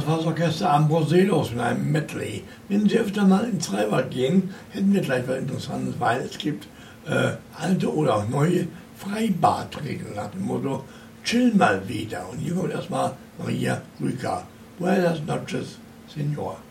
Straßorchester Ambroselos mit einem Medley. Wenn Sie öfter mal ins Freibad gehen, hätten wir gleich was Interessantes, weil es gibt alte oder auch neue Freibadregeln nach dem Motto Chill mal wieder. Und hier kommt erstmal Maria Rüker. Buenas noches, Señor.